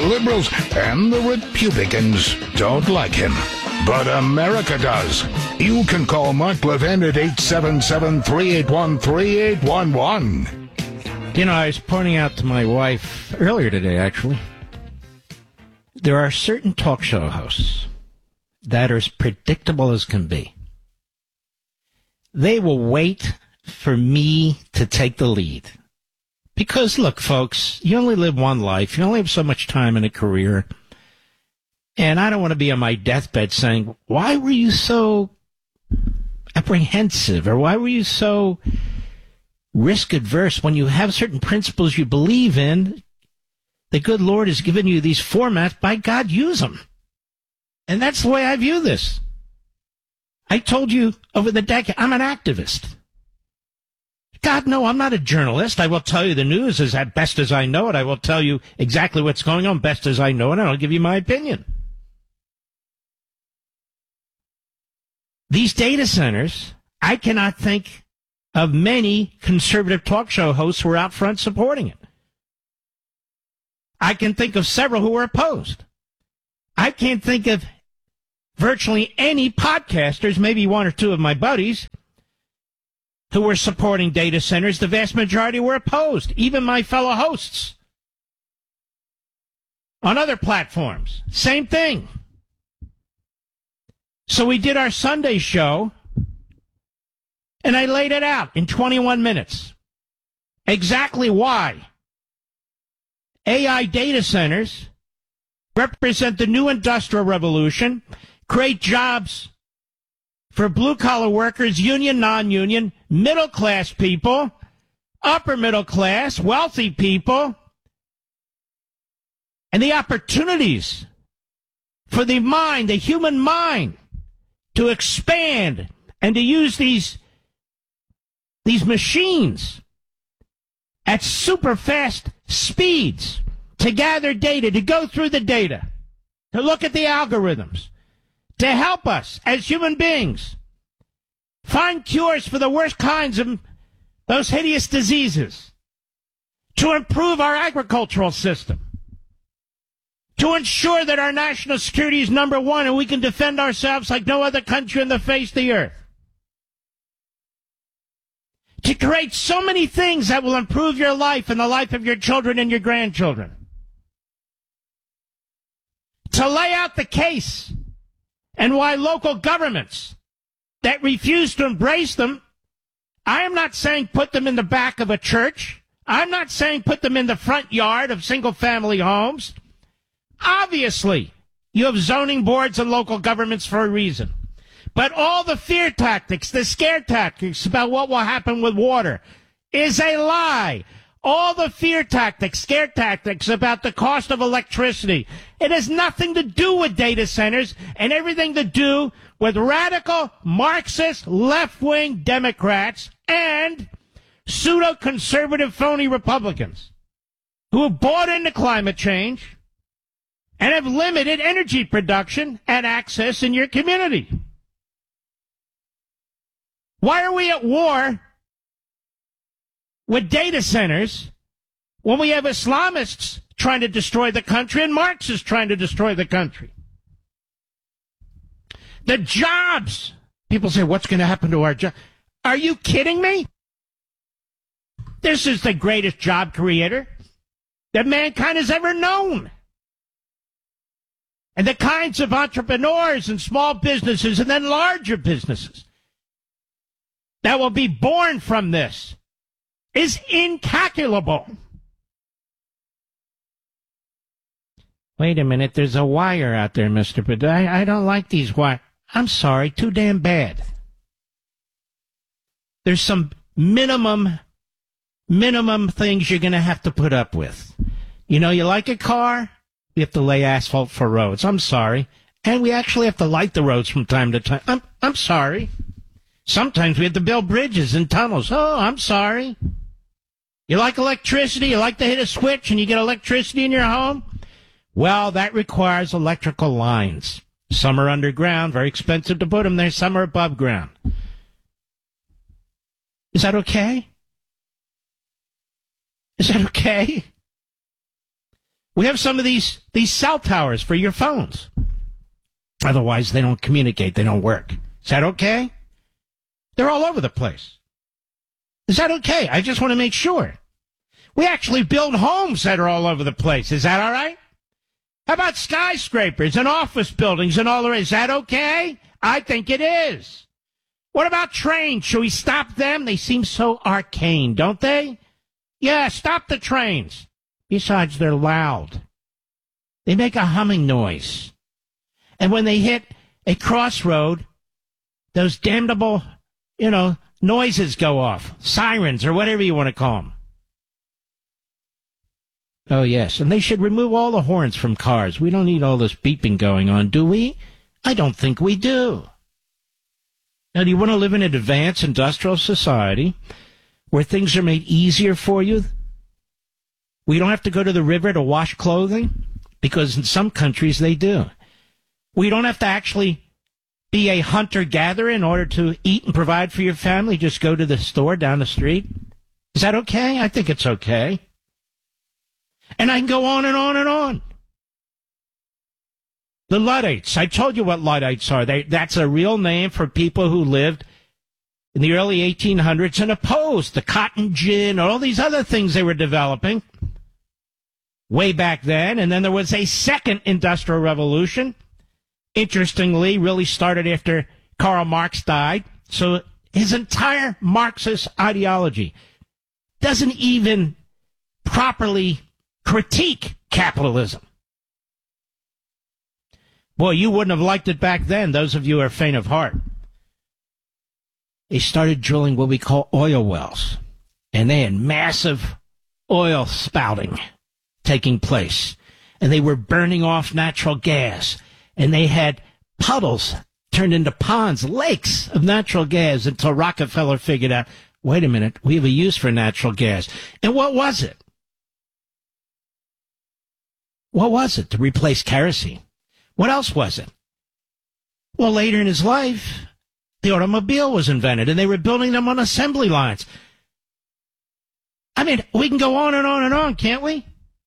liberals and the Republicans don't like him. But America does. You can call Mark Levin at 877-381-3811. You know, I was pointing out to my wife earlier today, actually, there are certain talk show hosts that are as predictable as can be. They will wait for me to take the lead. Because, look, folks, you only live one life. You only have so much time in a career. And I don't want to be on my deathbed saying, why were you so apprehensive? Or why were you so risk adverse when you have certain principles you believe in? The good Lord has given you these formats. By God, use them. And that's the way I view this. I told you over the decade, I'm an activist. God, no, I'm not a journalist. I will tell you the news as best as I know it. I will tell you exactly what's going on best as I know it, and I'll give you my opinion. These data centers, I cannot think of many conservative talk show hosts who are out front supporting it. I can think of several who are opposed. I can't think of virtually any podcasters, maybe one or two of my buddies, who were supporting data centers. The vast majority were opposed, even my fellow hosts. On other platforms, same thing. So we did our Sunday show, and I laid it out in 21 minutes. Exactly why AI data centers represent the new industrial revolution, create jobs for blue-collar workers, union, non-union, middle-class people, upper middle class, wealthy people, and the opportunities for the mind, the human mind, to expand and to use these machines at super fast speeds to gather data, to go through the data, to look at the algorithms, to help us as human beings find cures for the worst kinds of those hideous diseases, to improve our agricultural system, to ensure that our national security is number one and we can defend ourselves like no other country on the face of the earth, to create so many things that will improve your life and the life of your children and your grandchildren, to lay out the case and why local governments that refuse to embrace them, I am not saying put them in the back of a church. I'm not saying put them in the front yard of single-family homes. Obviously, you have zoning boards and local governments for a reason. But all the fear tactics, the scare tactics about what will happen with water is a lie. All the fear tactics, scare tactics about the cost of electricity, it has nothing to do with data centers and everything to do with radical Marxist left-wing Democrats and pseudo-conservative phony Republicans who have bought into climate change and have limited energy production and access in your community. Why are we at war with data centers when we have Islamists trying to destroy the country and Marxists trying to destroy the country? The jobs. People say, what's going to happen to our jobs? Are you kidding me? This is the greatest job creator that mankind has ever known. And the kinds of entrepreneurs and small businesses and then larger businesses that will be born from this is incalculable. Wait a minute, there's a wire out there, Mr. But I don't like these wires. I'm sorry, too damn bad. There's some minimum things you're going to have to put up with. You know, you like a car, we have to lay asphalt for roads. I'm sorry. And we actually have to light the roads from time to time. I'm sorry. Sometimes we have to build bridges and tunnels. Oh, I'm sorry. You like electricity? You like to hit a switch and you get electricity in your home? Well, that requires electrical lines. Some are underground, very expensive to put them there. Some are above ground. Is that okay? Is that okay? We have some of these cell towers for your phones. Otherwise, they don't communicate. They don't work. Is that okay? They're all over the place. Is that okay? I just want to make sure. We actually build homes that are all over the place. Is that all right? How about skyscrapers and office buildings and all the rest? Is that okay? I think it is. What about trains? Should we stop them? They seem so arcane, don't they? Yeah, stop the trains. Besides, they're loud. They make a humming noise. And when they hit a crossroad, those damnable, noises go off. Sirens or whatever you want to call them. Oh, yes. And they should remove all the horns from cars. We don't need all this beeping going on, do we? I don't think we do. Now, do you want to live in an advanced industrial society where things are made easier for you? We don't have to go to the river to wash clothing, because in some countries they do. We don't have to actually be a hunter-gatherer in order to eat and provide for your family. Just go to the store down the street. Is that okay? I think it's okay. And I can go on and on and on. The Luddites. I told you what Luddites are. That's a real name for people who lived in the early 1800s and opposed the cotton gin, all these other things they were developing way back then. And then there was a second industrial revolution. Interestingly, really started after Karl Marx died. So his entire Marxist ideology doesn't even properly critique capitalism. Boy, you wouldn't have liked it back then, those of you who are faint of heart. They started drilling what we call oil wells, and they had massive oil spouting taking place, and they were burning off natural gas, and they had puddles turned into ponds, lakes of natural gas, until Rockefeller figured out, wait a minute, we have a use for natural gas. And what was it? What was it? To replace kerosene. What else was it? Well, later in his life, the automobile was invented, and they were building them on assembly lines. I mean, we can go on and on and on, can't we?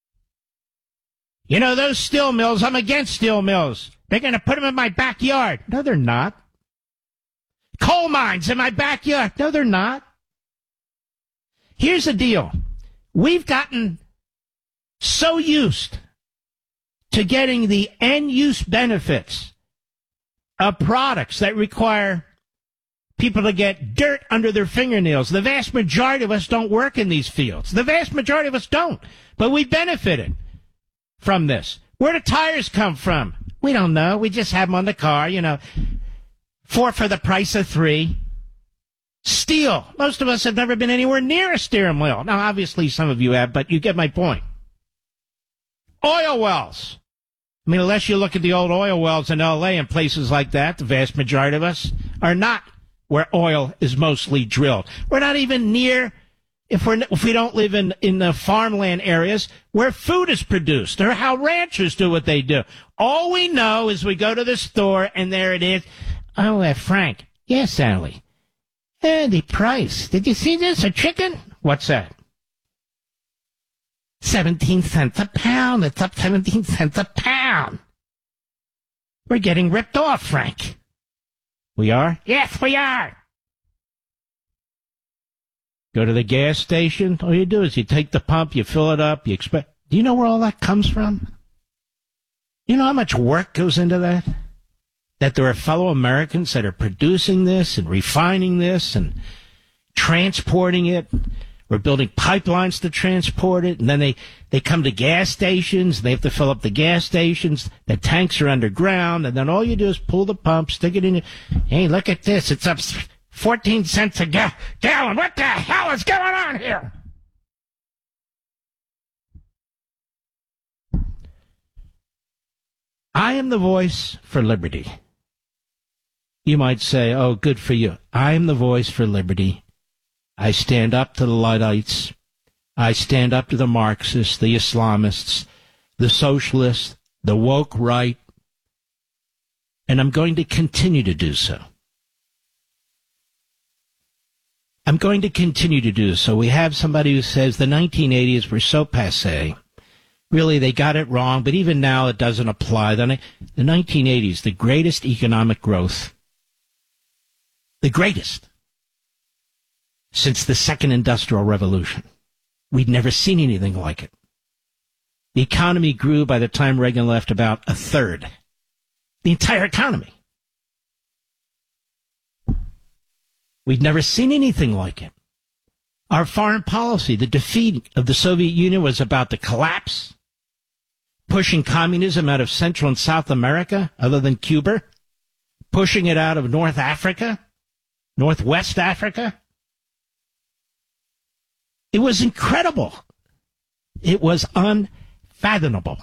Those steel mills, I'm against steel mills. They're going to put them in my backyard. No, they're not. Coal mines in my backyard. No, they're not. Here's the deal. We've gotten so used to getting the end-use benefits of products that require people to get dirt under their fingernails. The vast majority of us don't work in these fields. The vast majority of us don't. But we benefited from this. Where do tires come from? We don't know. We just have them on the car, 4 for the price of 3. Steel. Most of us have never been anywhere near a steering wheel. Now, obviously, some of you have, but you get my point. Oil wells. I mean, unless you look at the old oil wells in L.A. and places like that, the vast majority of us are not where oil is mostly drilled. We're not even near, if we don't live in the farmland areas where food is produced, or how ranchers do what they do. All we know is we go to the store and there it is. Oh, Frank. Yes, Sally. The price. Did you see this? A chicken? What's that? 17 cents a pound. It's up 17 cents a pound. We're getting ripped off, Frank. We are? Yes, we are. Go to the gas station. All you do is you take the pump, you fill it up, you expect. Do you know where all that comes from? You know how much work goes into that? That there are fellow Americans that are producing this and refining this and transporting it. We're building pipelines to transport it, and then they come to gas stations. They have to fill up the gas stations. The tanks are underground, and then all you do is pull the pump, stick it in. Hey, look at this. It's up 14 cents a gallon. What the hell is going on here? I am the voice for liberty. You might say, oh, good for you. I am the voice for liberty. I stand up to the Luddites. I stand up to the Marxists, the Islamists, the socialists, the woke right, and I'm going to continue to do so. I'm going to continue to do so. We have somebody who says the 1980s were so passé. really, they got it wrong, but even now it doesn't apply. The 1980s, the greatest economic growth, the greatest since the Second Industrial Revolution. We'd never seen anything like it. The economy grew by the time Reagan left about a third. The entire economy. We'd never seen anything like it. Our foreign policy, the defeat of the Soviet Union was about to collapse, pushing communism out of Central and South America, other than Cuba, pushing it out of North Africa, Northwest Africa. It was incredible. It was unfathomable.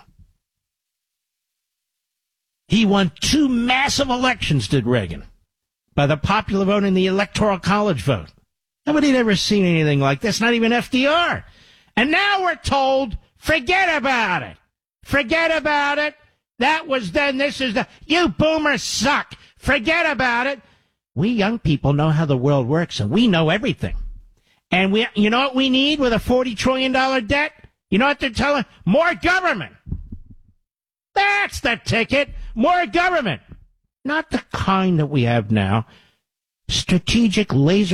He won 2 massive elections, did Reagan, by the popular vote and the Electoral College vote. Nobody had ever seen anything like this, not even FDR. And now we're told, forget about it. Forget about it. That was then, this is the, you boomers suck. Forget about it. We young people know how the world works, and we know everything. And you know what we need with a $40 trillion debt? You know what they're telling? More government. That's the ticket. More government. Not the kind that we have now. Strategic laser